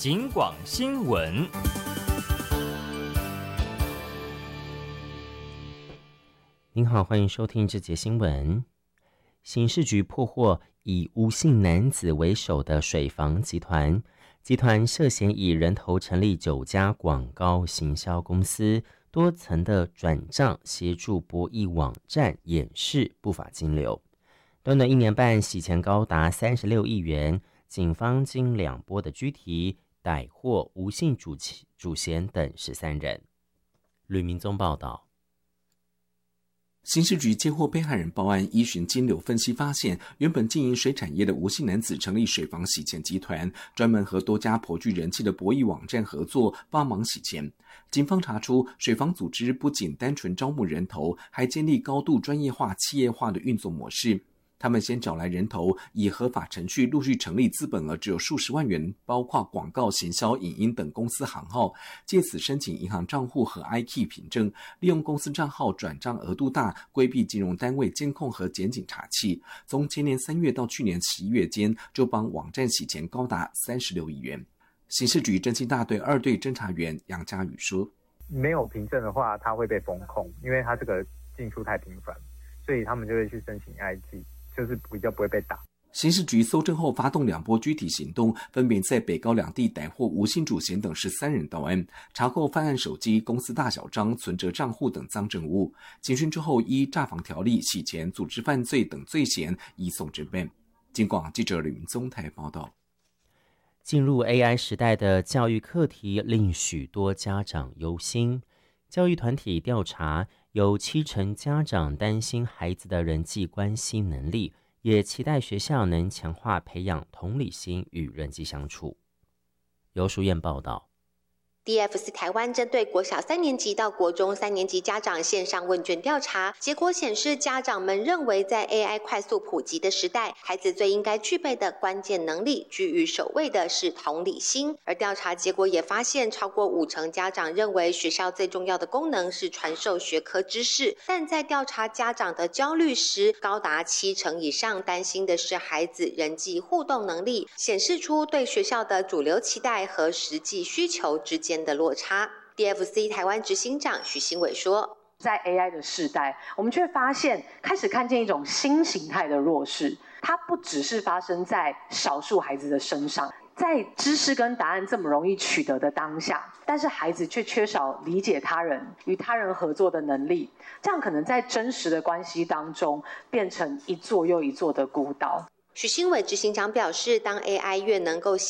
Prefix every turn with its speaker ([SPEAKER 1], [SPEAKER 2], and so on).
[SPEAKER 1] 警广新闻。
[SPEAKER 2] 您好，欢迎收听这节新闻。刑事局破获以吴姓男子为首的水房集团，集团涉嫌以人头成立9家广告行销公司，多层的转账，协助博弈网站掩饰不法金流。短短1年半，洗钱高达36亿元。警方经2波的拘提，逮获吴姓主嫌等13人。吕明宗报道。
[SPEAKER 3] 刑事局接获被害人报案，依循金流分析发现，原本经营水产业的吴姓男子成立水房洗钱集团，专门和多家颇具人气的博弈网站合作，帮忙洗钱。警方查出，水房组织不仅单纯招募人头，还建立高度专业化、企业化的运作模式。他们先找来人头，以合法程序陆续成立资本额只有数十万元，包括广告、行销、影音等公司行号，借此申请银行账户和 IK 凭证，利用公司账号转账额度大，规避金融单位监控和检警查缉。从前年3月到去年11月间，就帮网站洗钱高达36亿元。刑事局侦缉大队2队侦查员杨家宇说：“
[SPEAKER 4] 没有凭证的话，他会被封控，因为他这个进出太频繁，所以他们就会去申请 IK。”就是比较不会被打。
[SPEAKER 3] 刑事局搜证后发动2波拘提行动，分别在北高两地逮获吴姓主嫌等13人到案，查扣犯案手机、公司大小章、存折账户等赃证物。警讯之后，依诈防条例、洗钱、组织犯罪等罪嫌移送侦办。警广记者吕明宗台报道。
[SPEAKER 2] 进入 AI 时代的教育课题令许多家长忧心。教育团体调查，有70%家长担心孩子的人际关系能力，也期待学校能强化培养同理心与人际相处。由淑燕报道。
[SPEAKER 5] DFC 台湾针对国小3年级到国中3年级家长线上问卷调查，结果显示，家长们认为在 AI 快速普及的时代，孩子最应该具备的关键能力，居于首位的是同理心。而调查结果也发现，超过50%家长认为学校最重要的功能是传授学科知识，但在调查家长的焦虑时，高达70%以上担心的是孩子人际互动能力，显示出对学校的主流期待和实际需求之间的落差。 DFC 台湾执行长许新伟说，
[SPEAKER 6] 在 AI 的世代，我们却开始看见一种新形态的弱势，它不只是发生在少数孩子的身上，在知识跟答案这么容易取得的当下，但是孩子却缺少理解他人、与他人合作的能力，这样可能在真实的关系当中变成一座又一座的孤岛。
[SPEAKER 5] 许新伟执行长表示，当 AI 越能够